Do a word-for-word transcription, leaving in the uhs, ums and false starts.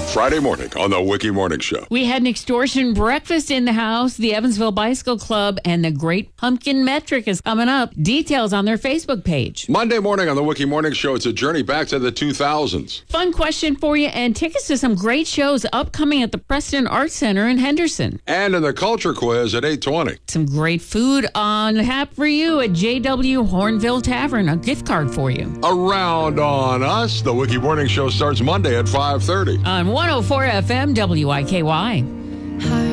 Friday morning on the Wiki Morning Show. We had an extortion breakfast in the house. The Evansville Bicycle Club and the Great Pumpkin Metric is coming up. Details on their Facebook page. Monday morning on the Wiki Morning Show, it's a journey back to the two thousands. Fun question for you and tickets to some great shows upcoming at the Preston Arts Center in Henderson. And in the Culture Quiz at eight twenty. Some great food on tap for you at J W Hornville Tavern. A gift card for you. Around on Us, the Wiki Morning Show starts Monday at five thirty. On one oh four F M W I K Y.